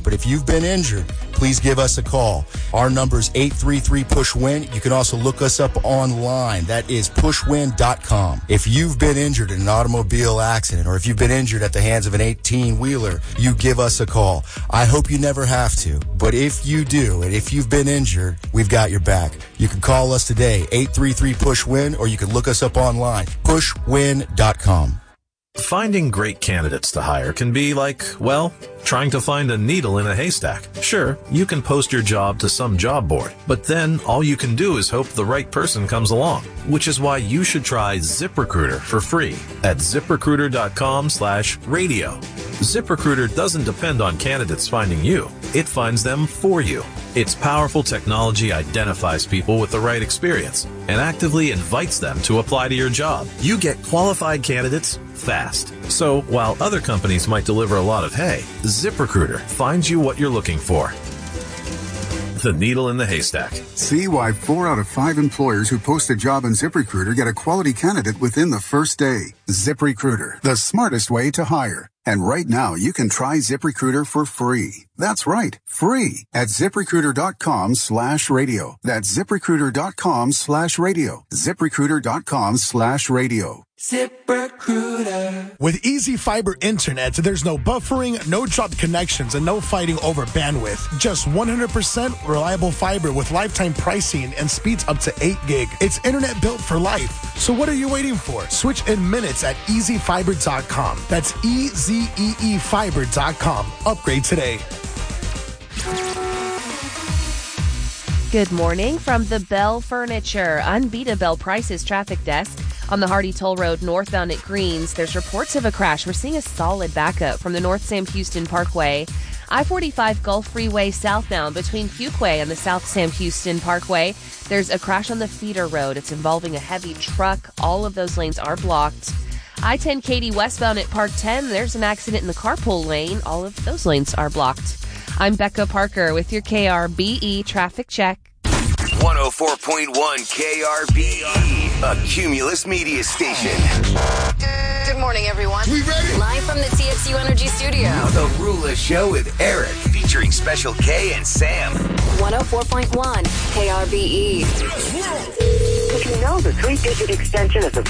But if you've been injured, please give us a call. Our number is 833-PUSH-WIN. You can also look us up online. That is pushwin.com. If you've been injured in an automobile accident or if you've been injured at the hands of an 18-wheeler, you give us a call. I hope you never have to, but if you do, and if you've been injured, we've got your back. You can call us today, 833-PUSH-WIN, or you can look us up online, pushwin.com. Finding great candidates to hire can be like, well, trying to find a needle in a haystack. Sure, you can post your job to some job board, but then all you can do is hope the right person comes along, which is why you should try ZipRecruiter for free at ZipRecruiter.com/radio. ZipRecruiter doesn't depend on candidates finding you. It finds them for you. Its powerful technology identifies people with the right experience and actively invites them to apply to your job. You get qualified candidates fast. So while other companies might deliver a lot of hay, ZipRecruiter finds you what you're looking for. The needle in the haystack. See why 4 out of 5 employers who post a job on ZipRecruiter get a quality candidate within the first day. ZipRecruiter, the smartest way to hire. And right now, you can try ZipRecruiter for free. That's right, free at ZipRecruiter.com/radio. That's ZipRecruiter.com/radio. ZipRecruiter.com/radio. ZipRecruiter. With Easy Fiber Internet, there's no buffering, no dropped connections, and no fighting over bandwidth. Just 100% reliable fiber with lifetime pricing and speeds up to 8 gig. It's internet built for life. So what are you waiting for? Switch in minutes at EasyFiber.com. That's EasyFiber.com. Upgrade today. Good morning from the Bell Furniture Unbeatable Prices traffic desk. On the Hardy Toll Road northbound at Greens, there's reports of a crash. We're seeing a solid backup from the North Sam Houston Parkway. I-45 Gulf Freeway southbound between Fuquay and the South Sam Houston Parkway. There's a crash on the feeder road. It's involving a heavy truck. All of those lanes are blocked. I-10 Katy westbound at Park 10. There's an accident in the carpool lane. All of those lanes are blocked. I'm Becca Parker with your KRBE traffic check. 104.1 KRBE, a Cumulus media station. Good morning, everyone. We ready? Live from the TXU Energy Studio. The Rula Show with Eric, featuring Special K and Sam. 104.1 KRBE. If you know the 3-digit extension is a...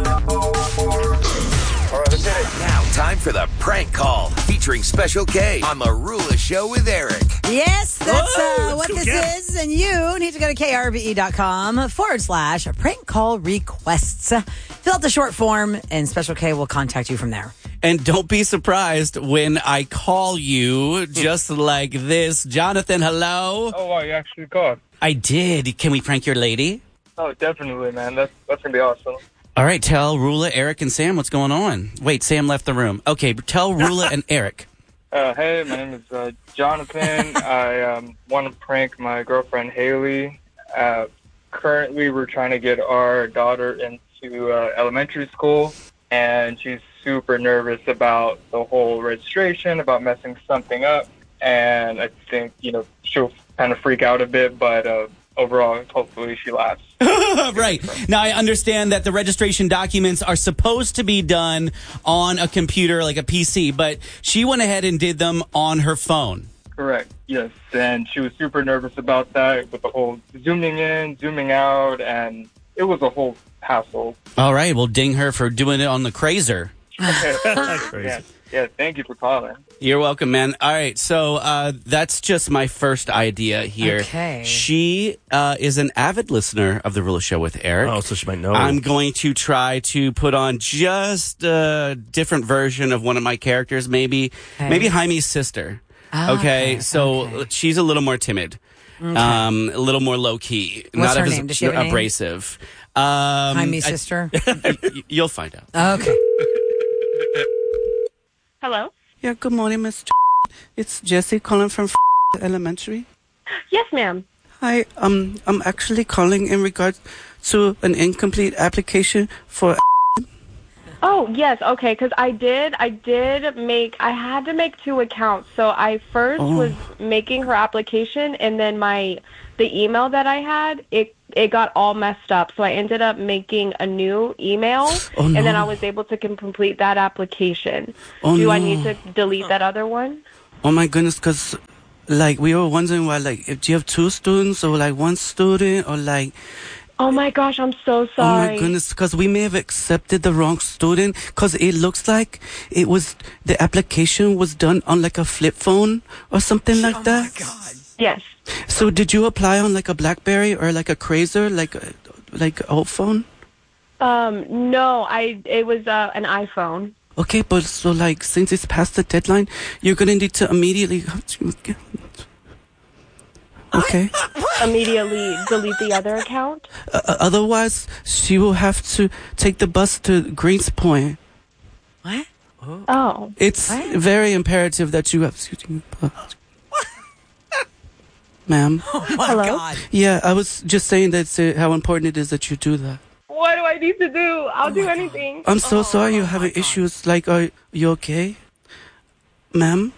All right, let's hit it. Now, time for the prank call, featuring Special K on the Rula Show with Eric. Yes, that's what this is. And you need to go to krbe.com/prank call requests. Fill out the short form, and Special K will contact you from there. And don't be surprised when I call you just like this. Jonathan, hello? Oh, you actually called? I did. Can we prank your lady? Oh, definitely, man. That's going to be awesome. All right, tell Rula, Eric, and Sam what's going on. Wait, Sam left the room. Okay, tell Rula and Eric. Hey, my name is Jonathan. I want to prank my girlfriend, Haley. Currently, we're trying to get our daughter into elementary school, and she's super nervous about the whole registration, about messing something up, and I think, she'll kind of freak out a bit, but overall, hopefully she laughs. Right. Now, I understand that the registration documents are supposed to be done on a computer, like a PC, but she went ahead and did them on her phone. Correct, yes. And she was super nervous about that with the whole zooming in, zooming out, and it was a whole hassle. All right. Well, ding her for doing it on the Crazer. Crazy. Yeah, thank you for calling. You're welcome, man. All right, so that's just my first idea here. Okay. She is an avid listener of The Rula Show with Eric. Oh, so she might know. I'm going to try to put on just a different version of one of my characters, maybe Jaime's sister. Okay, so she's a little more timid, a little more low-key. What's not her as name? Does she have a name? abrasive. Jaime's sister? You'll find out. Okay. Hello? Yeah, good morning, Miss. It's Jessie calling from Elementary. Yes, ma'am. Hi, I'm actually calling in regards to an incomplete application for... Oh, yes, okay, because I had to make 2 accounts. So I first was making her application, and then the email that I had, it got all messed up. So I ended up making a new email, and then I was able to complete that application. Do I need to delete that other one? Oh, my goodness, because like, we were wondering why, like, do you have 2 students or, like, 1 student or, like... Oh, my gosh, I'm so sorry. Oh, my goodness, because we may have accepted the wrong student, because it looks like the application was done on, like, a flip phone or something like that. Oh, my God. Yes. So did you apply on, like, a BlackBerry or, like, a Crazer, like old phone? No, it was an iPhone. Okay, but so, like, since it's past the deadline, you're going to need to immediately... Okay. Immediately delete the other account? Otherwise, she will have to take the bus to Greens Point. What? Oh. It's very imperative that you have... Ma'am? Oh, my God. Yeah, I was just saying that how important it is that you do that. What do I need to do? I'll do anything. I'm so sorry you're having issues. Like, are you okay? Ma'am?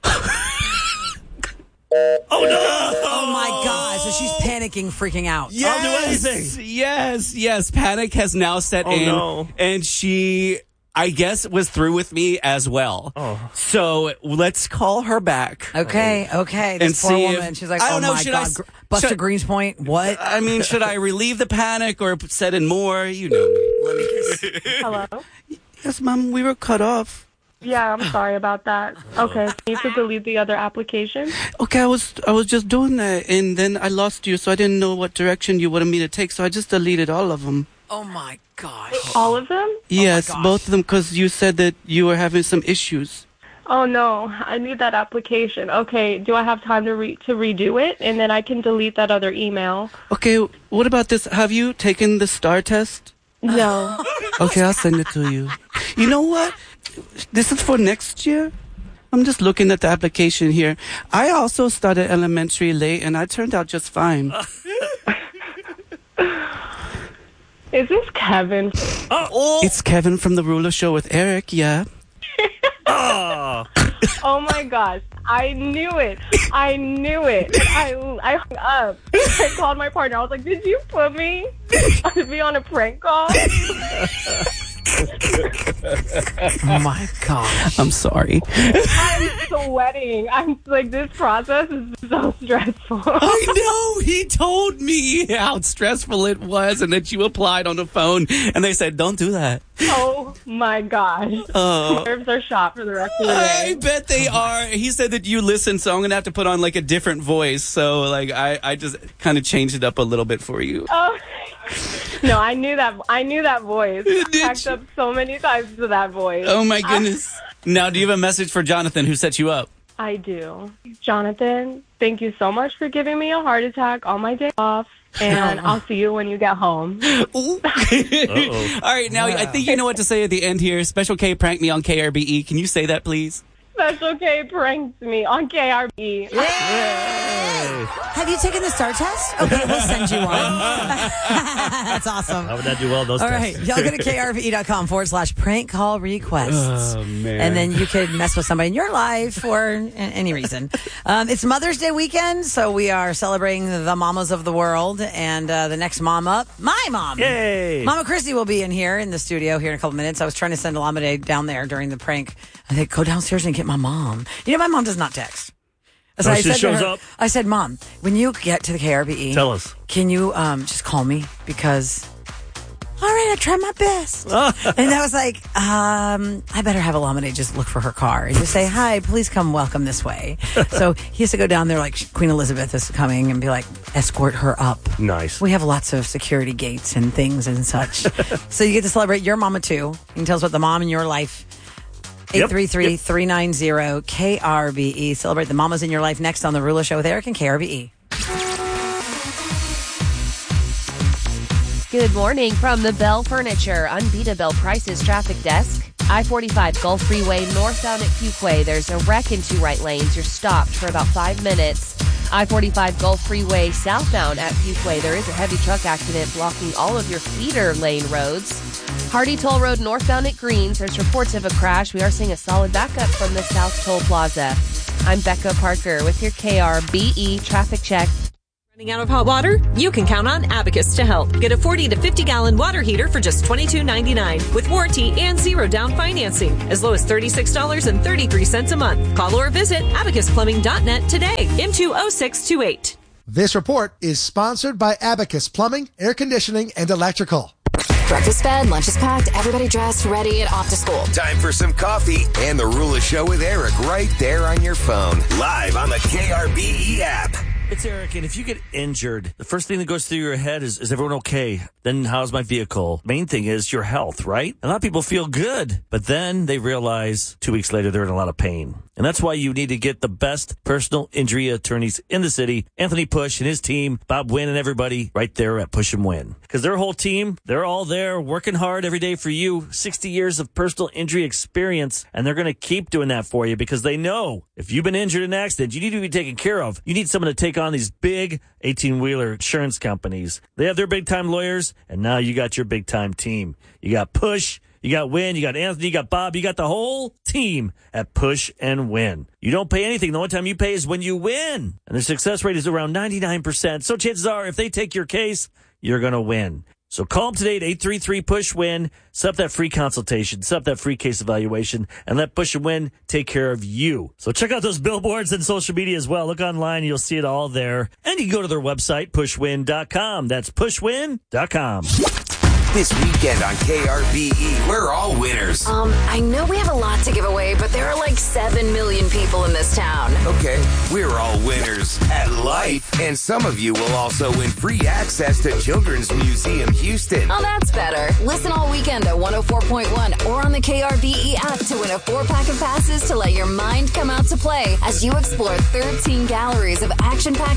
Oh, no! Oh, my God. So she's panicking, freaking out. Yes! I'll do anything. Yes. Panic has now set in. No. And she, I guess, was through with me as well. Oh. So let's call her back. Okay. And This poor see woman. She's like, I don't know, my should God. Bus to Greens Point? What? I mean, should I relieve the panic or set in more? You know me. Let me guess. Hello? Yes, Mom, we were cut off. Yeah, I'm sorry about that. Okay, need to delete the other application? Okay, I was just doing that, and then I lost you, so I didn't know what direction you wanted me to take, so I just deleted all of them. Oh, my gosh. All of them? Yes, gosh. both of them, because you said that you were having some issues. Oh, no, I need that application. Okay, do I have time to redo it? And then I can delete that other email. Okay, what about this? Have you taken the STAR test? No. Okay, I'll send it to you. You know what? This is for next year? I'm just looking at the application here. I also started elementary late, and I turned out just fine. Is this Kevin? It's Kevin from The Ruler Show with Eric, yeah. Oh, my gosh. I knew it. I hung up. I called my partner. I was like, did you put me to be on a prank call? Oh, my gosh. I'm sorry. I'm sweating. I'm like, this process is so stressful. I know. He told me how stressful it was and that you applied on the phone. And they said, don't do that. Oh, my gosh. Nerves are shot for the rest of the day. I bet they are. He said that you listen, so I'm going to have to put on like a different voice. So like I just kind of changed it up a little bit for you. Oh, no, I knew that voice. I cracked up so many times to that voice. Oh, my goodness. Now, do you have a message for Jonathan who set you up? I do. Jonathan, thank you so much for giving me a heart attack on my day off. And I'll see you when you get home. All right, now I think you know what to say at the end here. Special K pranked me on KRBE. Can you say that, please? Special K pranked me on KRBE. Have you taken the STAR test? Okay, we'll send you one. That's awesome. How would that do well, those All tests? right, y'all go to krve.com/prank call requests. Oh, man. And then you could mess with somebody in your life for any reason. It's Mother's Day weekend, so we are celebrating the mamas of the world. And the next mom up, my mom. Yay! Mama Christy will be in here in the studio here in a couple minutes. I was trying to send Alameda down there during the prank. I think, go downstairs and get my mom. You know, my mom does not text. So she shows up? I said, Mom, when you get to the KRBE, Tell us. can you just call me? Because, all right, I try my best. And I was like, I better have Alameda just look for her car and just say, hi, please come welcome this way. So he has to go down there like Queen Elizabeth is coming and be like, escort her up. Nice. We have lots of security gates and things and such. So you get to celebrate your mama too. You can tell us what the mom in your life. 833-390-KRBE. Celebrate the mamas in your life next on The Ruler Show with Eric and KRBE. Good morning from the Bell Furniture Unbeatable Prices Traffic Desk. I-45 Gulf Freeway northbound at Fuquay. There's a wreck in 2 right lanes. You're stopped for about 5 minutes. I-45 Gulf Freeway southbound at Fuquay. There is a heavy truck accident blocking all of your feeder lane roads. Hardy Toll Road northbound at Greens. There's reports of a crash. We are seeing a solid backup from the South Toll Plaza. I'm Becca Parker with your KRBE traffic check. Running out of hot water? You can count on Abacus to help. Get a 40 to 50-gallon water heater for just $22.99 with warranty and zero down financing, as low as $36.33 a month. Call or visit abacusplumbing.net today. M20628. This report is sponsored by Abacus Plumbing, Air Conditioning, and Electrical. Breakfast fed, lunch is packed, everybody dressed, ready, and off to school. Time for some coffee and the Rula Show with Eric right there on your phone. Live on the KRBE app. It's Eric, and if you get injured, the first thing that goes through your head is everyone okay? Then how's my vehicle? Main thing is your health, right? A lot of people feel good, but then they realize 2 weeks later they're in a lot of pain. And that's why you need to get the best personal injury attorneys in the city, Anthony Push and his team, Bob Wynn and everybody right there at Push and Win. Because their whole team, they're all there working hard every day for you, 60 years of personal injury experience, and they're going to keep doing that for you because they know if you've been injured in an accident, you need to be taken care of. You need someone to take on these big 18-wheeler insurance companies. They have their big-time lawyers, and now you got your big-time team. You got Push, you got Win, you got Anthony, you got Bob, you got the whole team at Push and Win. You don't pay anything. The only time you pay is when you win. And their success rate is around 99%. So chances are, if they take your case, you're going to win. So call them today at 833-PUSH-WIN. Set up that free consultation. Set up that free case evaluation. And let Push and Win take care of you. So check out those billboards and social media as well. Look online. You'll see it all there. And you can go to their website, pushwin.com. That's pushwin.com. This weekend on KRBE, we're all winners. I know we have a lot to give away, but there are like 7 million people in this town. Okay, we're all winners at life. And some of you will also win free access to Children's Museum Houston. Oh, that's better. Listen all weekend at 104.1 or on the KRBE app to win a 4-pack of passes to let your mind come out to play as you explore 13 galleries of action-packed